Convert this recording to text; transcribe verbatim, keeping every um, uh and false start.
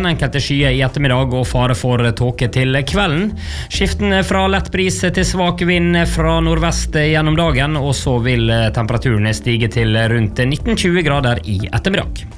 enkelte skyer i ettermiddag og fare for tåke til kvelden. Skiften fra lett bris til svak vind fra nordvest gjennom dagen, og så vil temperaturen stige til rundt nitten til tjue grader i ettermiddag.